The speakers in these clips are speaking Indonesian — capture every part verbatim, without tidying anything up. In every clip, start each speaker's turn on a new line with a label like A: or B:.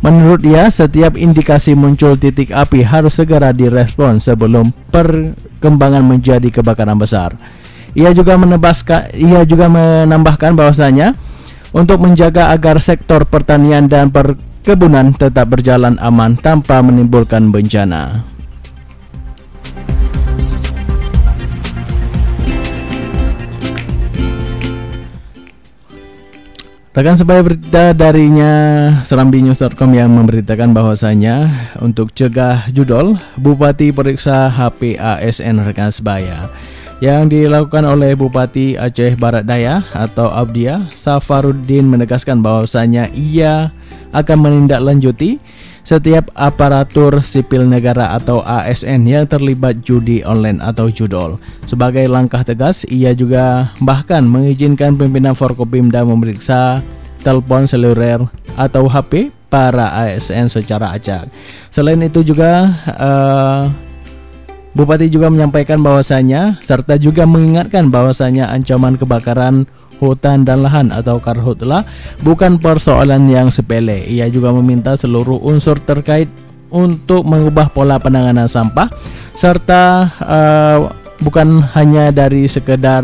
A: Menurut dia, setiap indikasi muncul titik api harus segera direspon sebelum perkembangan menjadi kebakaran besar. Ia juga menebaskan, ia juga menambahkan bahwasanya untuk menjaga agar sektor pertanian dan perkebunan tetap berjalan aman tanpa menimbulkan bencana. Rekan sebaya, berita darinya serambi news dot com yang memberitakan bahwasanya untuk cegah judol, Bupati periksa H P A S N rekan sebaya. Yang dilakukan oleh Bupati Aceh Barat Daya atau Abdiya Safaruddin menegaskan bahwasanya ia akan menindaklanjuti setiap aparatur sipil negara atau A S N yang terlibat judi online atau judol. Sebagai langkah tegas, ia juga bahkan mengizinkan pimpinan Forkopimda memeriksa telepon seluler atau H P para A S N secara acak. Selain itu juga uh, Bupati juga menyampaikan bahwasanya serta juga mengingatkan bahwasanya ancaman kebakaran hutan dan lahan atau karhutla bukan persoalan yang sepele. Ia juga meminta seluruh unsur terkait untuk mengubah pola penanganan sampah serta uh, bukan hanya dari sekedar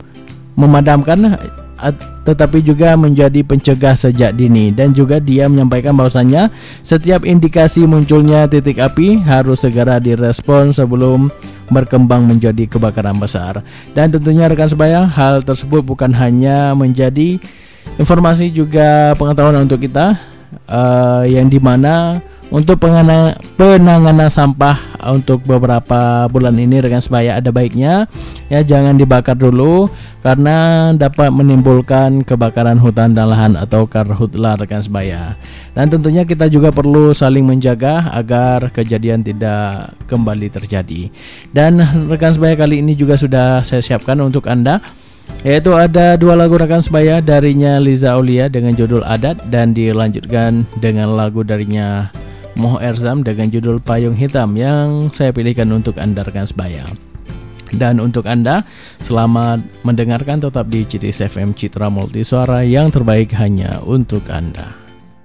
A: memadamkan tetapi juga menjadi pencegah sejak dini. Dan juga dia menyampaikan bahwasanya setiap indikasi munculnya titik api harus segera direspon sebelum berkembang menjadi kebakaran besar. Dan tentunya rekan sebaya, hal tersebut bukan hanya menjadi informasi juga pengetahuan untuk kita, uh, yang dimana untuk pengenang, penanganan sampah untuk beberapa bulan ini rekan sebaya ada baiknya ya jangan dibakar dulu karena dapat menimbulkan kebakaran hutan dan lahan atau karhutla rekan sebaya. Dan tentunya kita juga perlu saling menjaga agar kejadian tidak kembali terjadi. Dan rekan sebaya, kali ini juga sudah saya siapkan untuk Anda, yaitu ada dua lagu rekan sebaya, darinya Liza Aulia dengan judul Adat dan dilanjutkan dengan lagu darinya Moh Erzam dengan judul Payung Hitam yang saya pilihkan untuk Anda rekan sebaya. Dan untuk Anda, selamat mendengarkan, tetap di C T S F M Citra Multi Suara yang terbaik hanya untuk Anda.